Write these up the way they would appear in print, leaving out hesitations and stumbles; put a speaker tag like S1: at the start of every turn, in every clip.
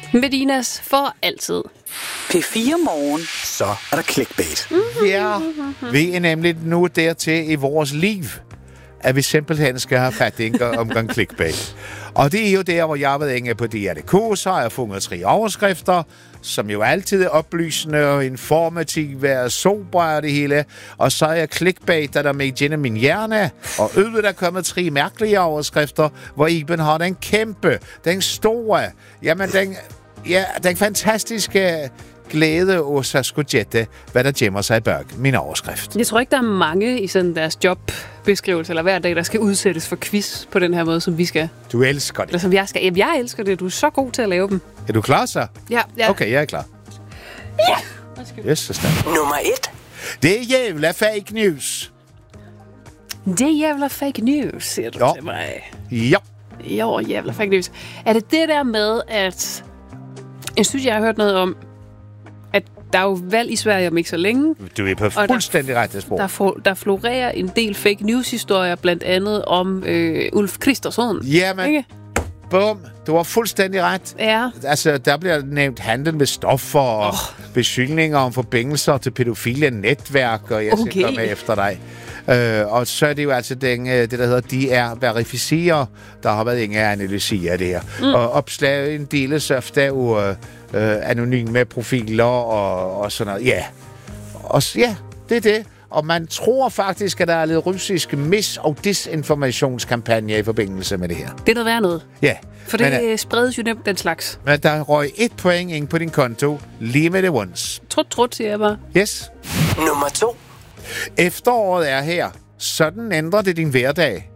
S1: Medinas for altid.
S2: P4 Morgen.
S3: Så er der clickbait.
S4: Ja, vi er nemlig nu dertil i vores liv, at vi simpelthen skal have fat omkring clickbait. Og det er jo der, hvor jeg har været inde på DR.dk, så har jeg fundet 3 overskrifter, som jo altid er oplysende og informative og sobre og det hele. Og så er jeg clickbait, der med gennem min hjerne. Og øvet der kommet 3 mærkelige overskrifter, hvor Iben har den kæmpe, den store, jamen den fantastiske glæde og så skulle jette, hvad der gemmer sig bag min overskrift.
S1: Jeg tror ikke, der er mange i sådan deres jobbeskrivelse eller hver dag, der skal udsættes for quiz på den her måde, som vi skal.
S4: Du elsker det.
S1: Eller som jeg skal. Jamen, jeg elsker det. Du er så god til at lave dem.
S4: Er du klar så?
S1: Ja.
S4: Okay, jeg er klar.
S1: Ja.
S4: Yes, så stærkt.
S2: Nummer 1.
S4: Det er jævla fake news.
S1: Det er jævla fake news, siger du til mig.
S4: Ja.
S1: Jo, jævla fake news. Er det der med, at... Jeg synes, jeg har hørt noget om, at der er jo valg i Sverige om ikke så længe.
S4: Du er på fuldstændig rette spor.
S1: Der florerer en del fake news-historier, blandt andet om Ulf Kristersson.
S4: Jamen, ikke? Bum, du har fuldstændig ret.
S1: Ja.
S4: Altså, der bliver nævnt handel med stoffer og beskyldninger om forbindelser til pædofile netværk, og jeg skal komme efter dig. Og så er det jo altså det, der hedder, de er verificerer. Der har været ingen analyser af det her. Og opslagen deles ofte af anonyme profiler og sådan noget. Ja. Og ja, det er det. Og man tror faktisk, at der er lidt russisk mis- og disinformationskampagne i forbindelse med det her.
S1: Det er noget værd noget.
S4: Ja.
S1: For det spredes jo nemt den slags.
S4: Men der røg 1 point ind på din konto lige med det once.
S1: Trut, siger jeg bare.
S4: Yes.
S2: Nummer 2.
S4: Efteråret er her. Sådan ændrer det din hverdag.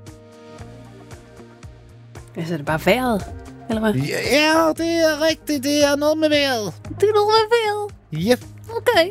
S1: Altså, er det bare vejret? Eller hvad?
S4: Ja, det er rigtigt. Det er noget med vejret.
S1: Det er noget med vejret?
S4: Yep.
S1: Okay.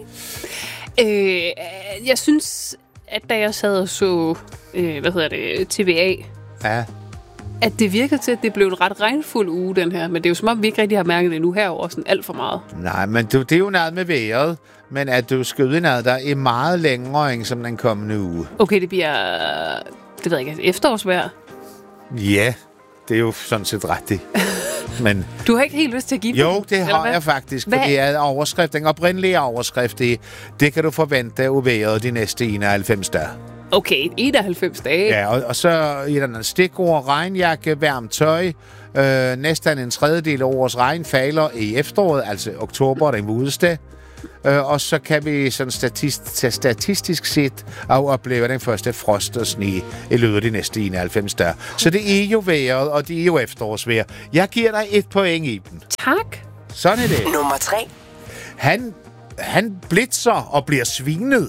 S1: Jeg synes, at da jeg sad og så, TVA,
S4: ja,
S1: at det virker til, at det blev en ret regnfuld uge, den her. Men det er jo som om, vi ikke rigtig har mærket det nu herovre sådan alt for meget.
S4: Nej, men det er jo noget med vejret. Men at du skyder noget, der er meget længere end som den kommende uge.
S1: Okay, det bliver, det ved jeg ikke, efterårsvejr.
S4: Ja, det er jo sådan set rigtigt. Men
S1: du har ikke helt lyst til at give
S4: jo, det har jeg faktisk. For det er overskrift, den oprindelige overskrift. Det kan du forvente af vejret de næste 91 dage.
S1: Okay, 91 dage.
S4: Ja, og så i den stikord, regnjakke, varmt tøj. Næsten en tredjedel af årets regn falder i efteråret, altså oktober, den vådeste. Og så kan vi sådan statistisk set opleve den første frost og sne i løbet af de næste 91 dage. Så det er jo vejret, og det er jo efterårsvejr. Jeg giver dig 1 point i den.
S1: Tak.
S4: Sådan er det.
S2: Nummer 3.
S4: Han blitzer og bliver svinet.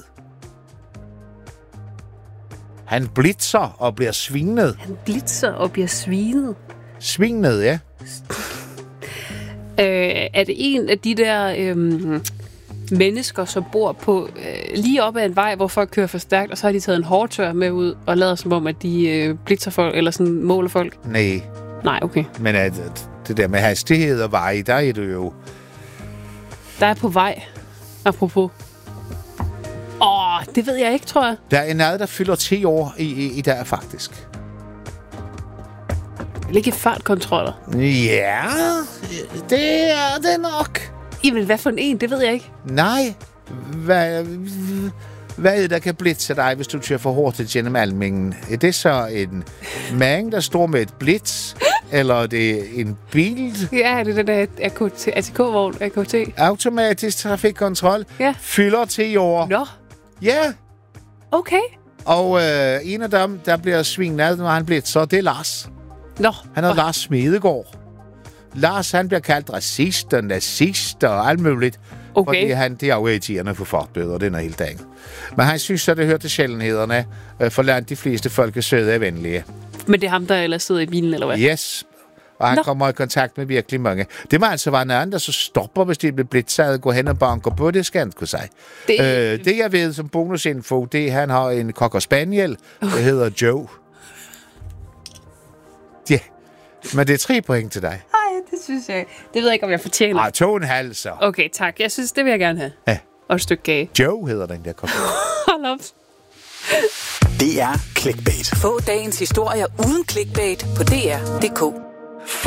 S4: Han blitzer og bliver svinet.
S1: Han blitzer og bliver svinet.
S4: Svinet, ja.
S1: Er det en af de der mennesker, som bor på lige op ad en vej, hvor folk kører for stærkt, og så har de taget en hårdtør med ud og lader som om, at de blitzer folk, eller sådan måler folk?
S4: Nej,
S1: okay.
S4: Men det der med hastighed og vej, der er du jo...
S1: Der er på vej, apropos. Det ved jeg ikke, tror jeg.
S4: Der er noget, der fylder 10 år i dag, faktisk.
S1: Ikke fartkontroller?
S4: Ja, det er det nok.
S1: Jamen, hvad for en? Det ved jeg ikke.
S4: Nej. Hvad er det, der kan blitse dig, hvis du kører for hurtigt gennem Almingen? Er det så en mand, der står med et blitz? Eller er det en bil?
S1: Ja, det er den der ATK-vogn, AKT.
S4: Automatisk trafikkontrol.
S1: Ja.
S4: Fylder 10 år.
S1: Nå.
S4: Ja.
S1: Okay.
S4: Og en af dem, der bliver svinet, når han blitzer, det er Lars.
S1: Nå.
S4: Han er Lars Smedegaard. Lars, han bliver kaldt racist og nazist og alt muligt.
S1: Okay.
S4: Fordi det er jo irriterende for fartbøder, det er noget helt andet. Men han synes, at det hører til sjældenhederne, for langt de fleste folk er søde og venlige.
S1: Men det er ham, der ellers sidder i bilen, eller hvad?
S4: Yes. Og han kommer i kontakt med virkelig mange. Det må altså være en anden, der så stopper, hvis de bliver blitzaget, går hen og banker på. Det skal han kunne sige. Det jeg ved som bonusinfo, det er, han har en cocker spaniel, der hedder Joe. Ja, men det er 3 point til dig.
S1: Nej, det synes jeg. Det ved jeg ikke, om jeg fortjener.
S4: Nej, 2,5 så.
S1: Okay, tak. Jeg synes, det vil jeg gerne have.
S4: Ja.
S1: Og et stykke kage.
S4: Joe hedder den der cocker.
S1: Hold op.
S3: Det er clickbait.
S2: Få dagens historier uden clickbait på dr.dk.